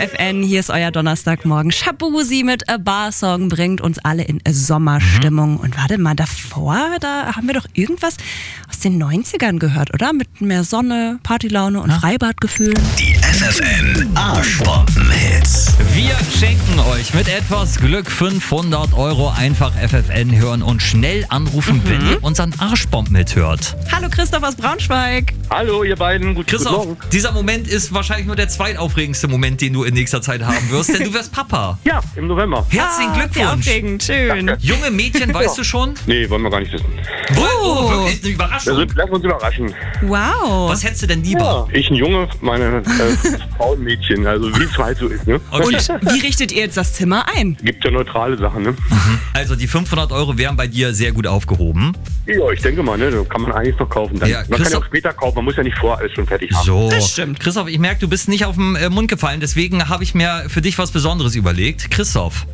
FFN, hier ist euer Donnerstagmorgen. Shabuzi mit A Bar Song bringt uns alle in Sommerstimmung. Und warte mal, davor, da haben wir doch irgendwas aus den 90ern gehört, oder? Mit mehr Sonne, Partylaune und Freibadgefühl. Die FFN Arschbomben-Hits. Wir schenken euch mit etwas Glück 500 Euro. Einfach FFN hören und schnell anrufen, wenn ihr unseren Arschbomben-Hit hört. Hallo Christoph aus Braunschweig. Hallo ihr beiden, guten Christoph, Morgen. dieser Moment ist wahrscheinlich nur der zweitaufregendste Moment, den du in nächster Zeit haben wirst, denn du wirst Papa. Ja, im November. Herzlichen Wie Glückwunsch. aufregend, schön. Danke. Junge Mädchen, weißt du schon? Nee, wollen wir gar nicht wissen. Wirklich eine Überraschung. Also, lass uns überraschen. Wow. Was hättest du denn lieber? Ich ein Junge, meine Frau ein Mädchen, also wie es halt so ist, ne? Okay. Und wie richtet ihr jetzt das Zimmer ein? Gibt ja neutrale Sachen, ne? Also die 500 Euro wären bei dir sehr gut aufgehoben. Ja, ich denke mal, ne? Da kann man einiges noch kaufen. Dann. Ja, Man kann ja Christoph- auch später kaufen, man muss ja nicht vorher alles schon fertig haben. So. Das stimmt. Christoph, ich merke, du bist nicht auf den Mund gefallen, deswegen habe ich mir für dich was Besonderes überlegt. Christoph,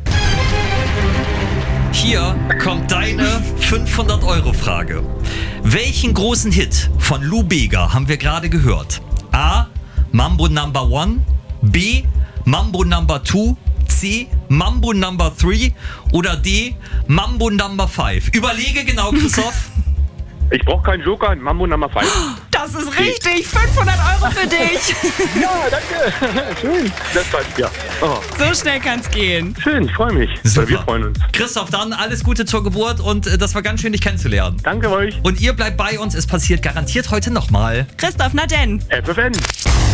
hier kommt deine 500-Euro-Frage. Welchen großen Hit von Lou Bega haben wir gerade gehört? A. Mambo Number 1, B. Mambo Number 2, C. Mambo Number 3 oder D. Mambo Number 5. Überlege genau, Christoph. Ich brauche keinen Joker, ein Mambo Nummer 5. Das ist richtig, 500 Euro für dich. Ja, danke. Schön. Das war's, ja. Oh, So schnell kann's gehen. schön, ich freue mich. Super. Wir freuen uns. Christoph, dann alles Gute zur Geburt und das war ganz schön, dich kennenzulernen. Danke euch. Und ihr bleibt bei uns, es passiert garantiert heute nochmal. Christoph, na denn. FFN.